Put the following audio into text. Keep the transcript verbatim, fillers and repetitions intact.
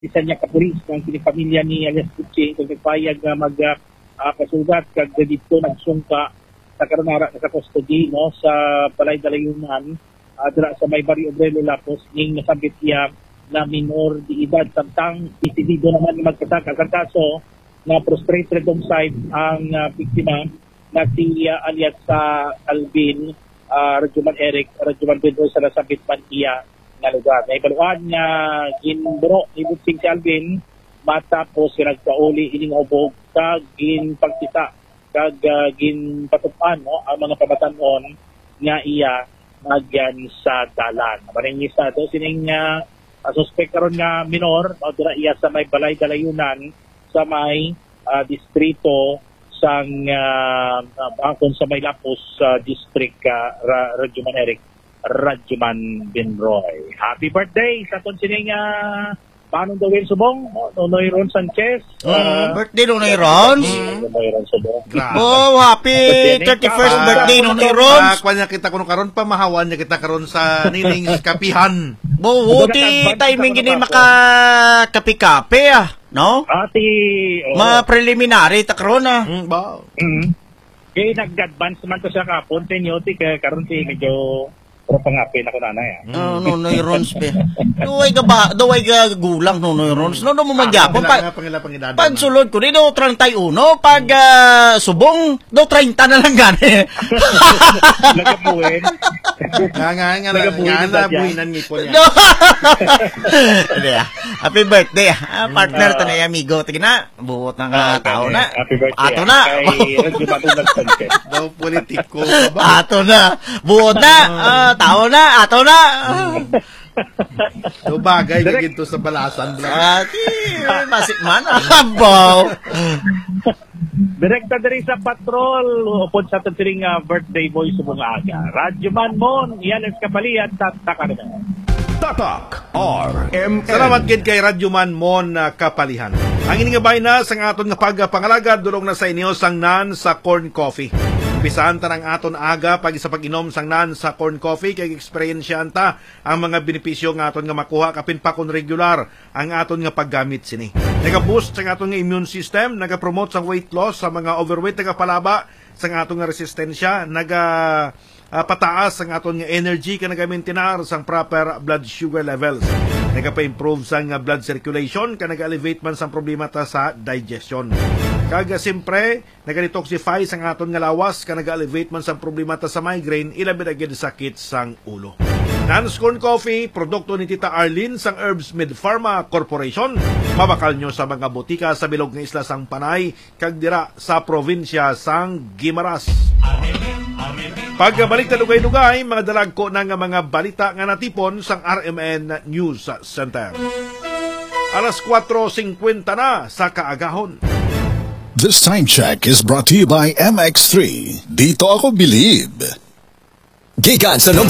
isa niya kapulis ng kinipamilya ni alias Kutsi kung nagpayag nga mag uh, pasugat kag dito nagsungka sa karonara sa custody no sa Balay Dalayunan uh, dira sa may Barrio Obrero Lapos ning nasabit niya na minor di edad samtang isidido naman nga magkasaka sa kaso na frustrated homicide ang uh, biktima na si uh, alias sa uh, Alvin uh, Rajuman Eric Rajuman Pedro sa nasabit man iya nga lugar. May baluan nga ginburo ni Butsing si Alvin matapos si nagpauli ining hubog kag gin pagkita kag uh, gin patupan no ang mga pamatanon nga iya nagyan sa dalan. Maring isa to sining uh, suspect karon nga minor o dira iya sa may Balay Dalayunan sa may uh, distrito sang uh, bangkon sa may Lapos uh, district uh, Rajuman Eric Rajuman Binroy. Happy birthday sa ton sining uh, Manong Dawin Subong, Nonoy Ron Sanchez. Uh, birthday Nonoy Ron. Nonoy Ron Subong. Oh, happy thirty-first uh, birthday Nonoy Ron. Uh, Kanya kita kuno karon pamahawan niya kita karon sa nining kapihan. Buti timing gini maka kapi-kape ah, no? Ati oh. Ma preliminary ta karon ah. Mm, ba. Mm. Kay nag-advance man to sa kapon tenyote kay karon si medyo pero pangapin ako na na ya. Oh, no, no, Rons pe. Duway ka ba, duway ka gulang no, no, Rons. No, no mo magyapon pa. Pag sulod ko dito thirty-one, pag uh, subong do thirty na lang gani. Nagabuhin. Nga nga nga nga buhinan ni po niya. Happy birthday. Ah, partner to na amigo. Tigna, buot ng tao na. Happy birthday. Ato na. Daw politiko ba? Ato na. Buot na. Tao na, ato na. So bagay na ginto sa balasan. Ati, masik man. Abaw. Direkta dari sa patrol, upod sa tatiring uh, birthday boy subong aga. Rajuman Mon, yan ang kapalian, tatak na. Tatak R M N. Salamat gid kay Rajuman Mon uh, kapalihan. Ang ining gabay na sang aton nga pagpangalaga dulong na sa inyo sang nan sa corn coffee. Umpisahan ta ng aton aga pag sa pag-inom sang nan sa corn coffee kay experiensyahan ta ang mga benepisyo nga aton nga makuha kapin pa kon regular ang aton nga paggamit sini. Naga-boost sang aton nga immune system, naga-promote sang weight loss sa mga overweight, naga-palaba sang aton nga resistensya, naga uh, pataas ang aton nga energy ka naga-maintain sang proper blood sugar levels. Nagapa-improve sang uh, blood circulation ka naga-elevate man sang problema ta sa digestion. Kaga simpre, naga-detoxify sang aton nga lawas ka naga-elevate man sang problema ta sa migraine, ilabi na gid sakit sang ulo. Nan's Corn Coffee, produkto ni Tita Arlene sang Herbs Med Pharma Corporation. Mabakal nyo sa mga botika sa bilog nga isla sang Panay, kag dira sa probinsya sang Guimaras. Pagbalik na dugay-dugay, mga dalagko na nga mga balita nga natipon sang R M N News Center. Alas four fifty na sa kaagahon. This time check is brought to you by M X three. Dito ako believe. Gikan sa number